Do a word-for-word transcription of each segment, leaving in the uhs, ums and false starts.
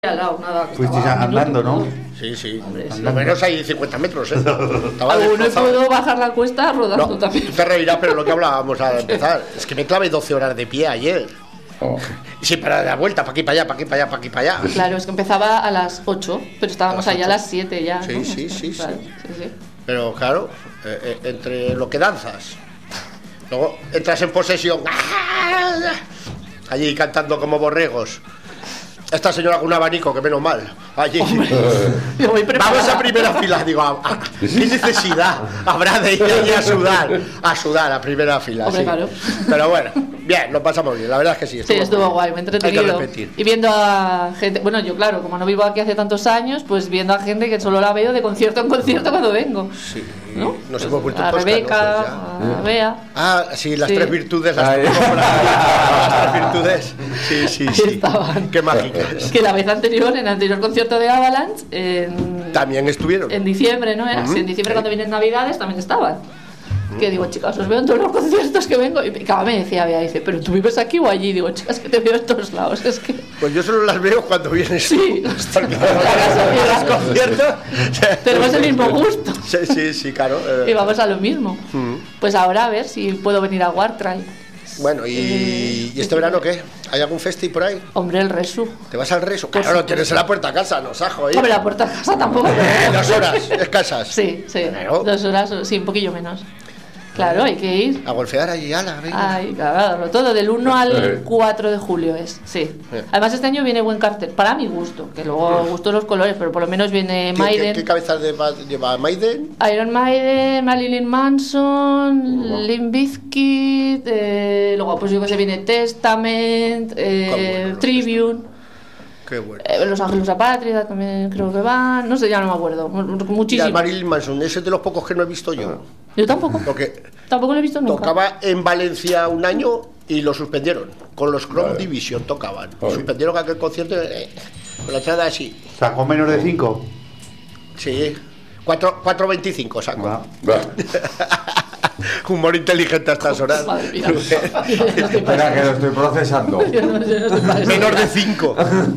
al lado, nada. Fuisteis andando, ¿no? Sí, sí. Hombre, sí. Lo menos hay cincuenta metros, ¿eh? Estaba Alguno destrozado. puedo bajar la cuesta rodando No, también. tú te reirás, pero lo que hablábamos al empezar. Es que me clavé doce horas de pie ayer. Oh. Y sin parar de la vuelta, para aquí, para allá, para aquí, para allá, para aquí, para allá. Claro, es que empezaba a las ocho, pero estábamos A las allá a ocho. las siete ya. Sí, ¿no? sí, sí, Claro, sí. sí, sí. Pero claro, eh, eh, entre lo que danzas, luego entras en posesión, allí cantando como borregos. Esta señora con un abanico, que menos mal. Allí. Yo voy preparada. Vamos a primera fila, digo, a- a- ¿qué necesidad habrá de ir allí a sudar? A sudar a primera fila. Hombre, sí. claro. Pero bueno, bien, lo pasamos bien, la verdad es que sí. Sí, estuvo guay, me he Hay que entretenido. repetir. Y viendo a gente, bueno, yo claro, como no vivo aquí hace tantos años, pues viendo a gente que solo la veo de concierto en concierto cuando vengo. Sí, ¿no? nos hemos vuelto A todos Rebeca, canosos ya. a Bea. Ah, sí, las Sí. tres virtudes, las, Ay. tengo por aquí. Las tres virtudes. Sí, sí, sí. Estaban. Qué mágicas. Que la vez anterior, en el anterior concierto de Avalanche, en, También estuvieron. en diciembre, ¿no era? Ujú. Sí, en diciembre Sí. cuando vienen Navidades también estaban. Que digo, chicas, os veo en todos los conciertos que vengo. Y cada vez me decía, Bea, dice, ¿pero tú vives aquí o allí? Digo, chicas, que te veo en todos lados. Es que. Pues yo solo las veo cuando vienes. Sí, Porque casualidad. los conciertos. Tenemos el mismo gusto. Sí, sí, sí, claro. eh, Y vamos a lo mismo. Mm. Pues ahora a ver si puedo venir a Wartrail. Bueno, ¿y, Eh, ¿y este verano qué? ¿Hay algún festi por ahí? Hombre, el Resu. ¿Te vas al Reso? Por Claro, lo supuesto. tienes en la puerta a casa, no sajo, ¿eh? Hombre, la puerta de casa tampoco. Eh, Dos horas, escasas. Sí, sí. Claro. Dos horas, sí, un poquillo menos. Claro, hay que ir. A golfear allí, ala, venga. Ay, claro, todo del uno al cuatro de julio es, sí. Eh. Además este año viene buen cartel, para mi gusto, que luego gustos los colores, pero por lo menos viene ¿Qué, qué, Maiden, qué cabezas de- lleva Maiden? Iron Maiden, Marilyn Manson, Limp Bizkit, eh, luego pues yo que sé viene Testament, eh, Qué bueno, los Tribune, Qué bueno. eh, Los Ángeles Apátrida también creo que van, no sé, ya no me acuerdo, mu- Mira, muchísimo. Marilyn Manson, ese es de los pocos que no he visto yo. Yo tampoco, Porque tampoco lo he visto nunca. tocaba en Valencia un año y lo suspendieron. Con los Chrome Division tocaban. Vale. Suspendieron aquel concierto eh, con la entrada así. ¿Sacó menos de cinco? Sí. cuatro veinticinco saco. Va. Humor inteligente a estas horas. Madre mía. Yo no estoy Espera, que lo estoy procesando. Yo no- yo no estoy para eso. Menos de cinco.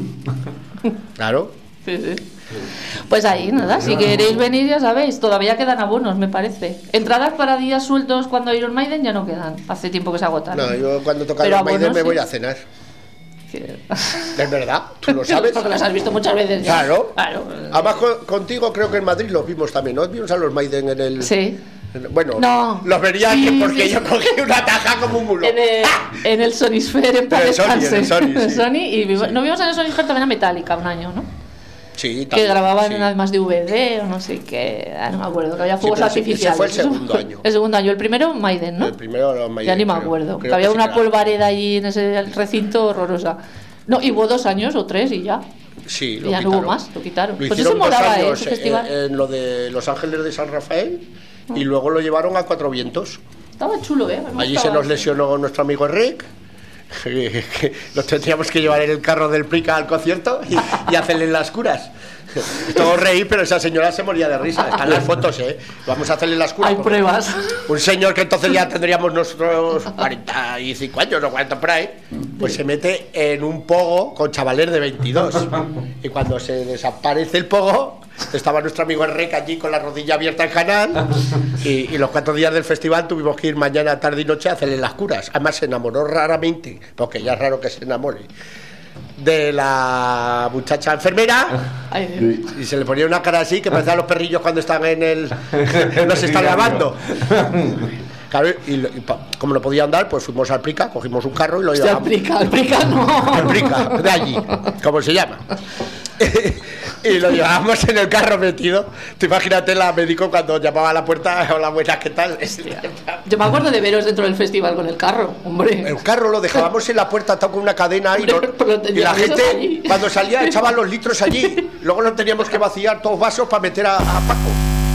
Claro. Sí, sí. Pues ahí, nada, si queréis venir ya sabéis, todavía quedan abonos, me parece. Entradas para días sueltos cuando Iron Maiden ya no quedan, hace tiempo que se agotaron. No, yo cuando toca Pero los Maiden abonos, me sí. voy a cenar. Que- Es verdad, tú lo sabes. Porque los has visto muchas veces ya. Claro. Claro. Además, con- contigo creo que en Madrid los vimos también, ¿no? Vimos a los Maiden en el. Sí. en- Bueno, No. los vería Sí, que porque sí. yo cogí una taja como un mulo. En el, en el Sony Sphere, en paz En el Sony, en el descanse. Sony, En el sí. Sony, y vivo- Sí. no vimos en el Sony Sphere también a Metallica un año, ¿no? Sí, Que también, grababan sí. además de V D o no sé qué, ah, no me acuerdo, que había fuegos pero ese- ese artificiales. fue el segundo año. El segundo año, el primero Maiden, ¿no? El primero los Maiden. Ya ni me creo. acuerdo. Creo Que había sí una era. polvareda allí en ese recinto horrorosa. No, y hubo dos años o tres y ya. Sí, Y lo ya no hubo quitaron. más, lo quitaron. Lo Pues hicieron eso molaba, dos ¿eh? años Ese festival. en, en lo de Los Ángeles de San Rafael y luego lo llevaron a Cuatro Vientos. Estaba chulo, ¿eh? Me Allí se gustaba nos eso. lesionó nuestro amigo Rick. Nos tendríamos que llevar en el carro del Prica al concierto y, y hacerle las curas. Todo reír, pero esa señora se moría de risa. Están las fotos, ¿eh? Vamos a hacerle las curas. Hay porque pruebas. Un señor que entonces ya tendríamos nosotros cuarenta y cinco años o cuarenta por ahí, pues se mete en un pogo con chavales de veintidós. Y cuando se desaparece el pogo, estaba nuestro amigo Enrique allí con la rodilla abierta al canal. Y, y los cuatro días del festival tuvimos que ir mañana, tarde y noche a hacerle las curas. Además se enamoró raramente, porque ya es raro que se enamore, de la muchacha enfermera. Ay, Dios. Y se le ponía una cara así que parecía a los perrillos cuando están en el. no se están lavando. Claro, y, lo- y pa- como no podía andar, pues fuimos al Prica, cogimos un carro y lo Hostia, llevamos. Prica, el Prica no. Al Prica, de allí, como se llama. Y lo llevábamos en el carro metido. Tú imagínate la médico cuando llamaba a la puerta, hola, buenas, ¿qué tal? Yo me acuerdo de veros dentro del festival con el carro, hombre. El carro lo dejábamos en la puerta atado con una cadena y, Hombre, lo- pero lo y la teníamos gente allí. cuando salía echaba los litros allí. Luego nos teníamos que vaciar todos vasos para meter a, a Paco.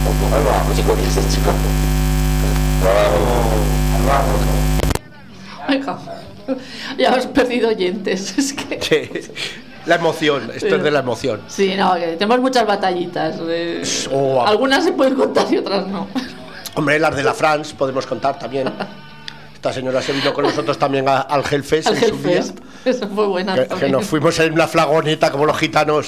Venga. Ya os he perdido oyentes. Es que. Sí. La emoción, esto es de la emoción. Sí, no, que tenemos muchas batallitas. eh. Oh, Algunas se pueden contar y otras no. Hombre, las de la France podemos contar también. Esta señora se vino con nosotros también a- al Hellfest. Al en su día, Hellfest. Eso fue buena. que, que también. nos fuimos en una flagoneta como los gitanos